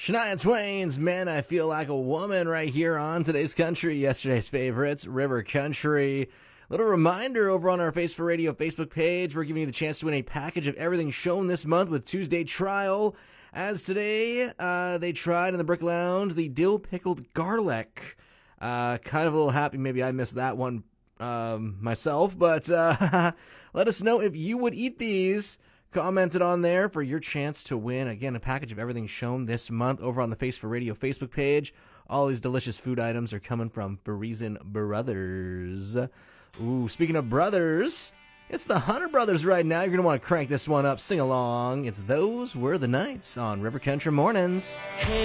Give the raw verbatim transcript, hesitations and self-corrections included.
Shania Twain's Man, I Feel Like a Woman right here on today's country, yesterday's favorites, River Country. Little reminder over on our Face for Radio Facebook page, we're giving you the chance to win a package of everything shown this month with Tuesday Trial. As today, uh, they tried in the Brick Lounge the dill pickled garlic. Uh, kind of a little happy maybe I missed that one um, myself, but uh, let us know if you would eat these. Commented on there for your chance to win, again, a package of everything shown this month over on the Face for Radio Facebook page. All these delicious food items are coming from Berezin Brothers. Ooh, speaking of brothers, it's the Hunter Brothers right now. You're going to want to crank this one up, sing along. It's Those Were the Nights on River Country Mornings. Hey.